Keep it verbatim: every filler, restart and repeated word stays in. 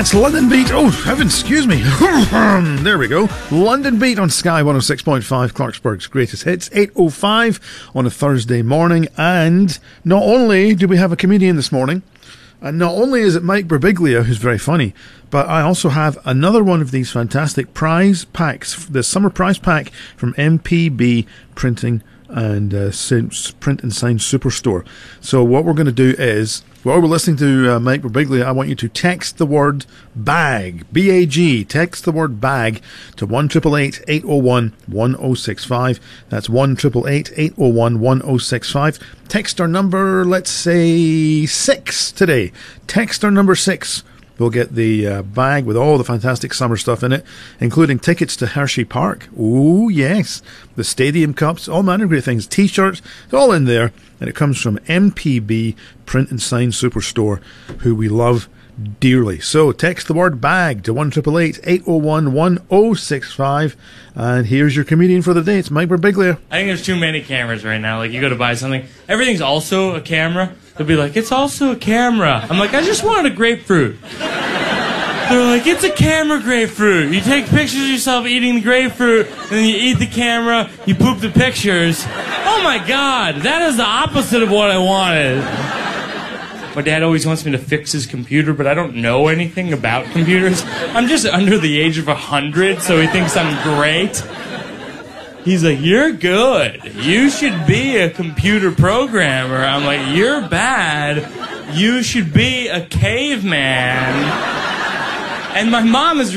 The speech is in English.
That's London Beat. Oh, heavens, excuse me. There we go. London Beat on Sky one oh six point five, Clarksburg's greatest hits. eight oh five on a Thursday morning. And not only do we have a comedian this morning, and not only is it Mike Birbiglia, who's very funny, but I also have another one of these fantastic prize packs, the summer prize pack from M P B Printing and uh, Print and Sign Superstore. So what we're going to do is, while we're listening to uh, Mike Birbiglia, I want you to text the word BAG, B A G, text the word BAG to one eight eight eight, eight oh one, one oh six five. That's one eight eight eight, eight oh one, one oh six five. Text our number, let's say six today. Text our number six. We'll get the uh, bag with all the fantastic summer stuff in it, including tickets to Hershey Park. Oh, yes. The stadium cups, all manner of great things. T-shirts, it's all in there. And it comes from M P B Print and Sign Superstore, who we love dearly. So text the word BAG to one eight eight eight, eight oh one, one oh six five. And here's your comedian for the day. It's Mike Birbiglia. I think there's too many cameras right now. Like, you go to buy something, everything's also a camera. They'll be like, it's also a camera. I'm like, I just wanted a grapefruit. They're like, it's a camera grapefruit. You take pictures of yourself eating the grapefruit, and then you eat the camera, you poop the pictures. Oh my God, that is the opposite of what I wanted. My dad always wants me to fix his computer, but I don't know anything about computers. I'm just under the age of a hundred, so he thinks I'm great. He's like, you're good. You should be a computer programmer. I'm like, you're bad. You should be a caveman. And my mom is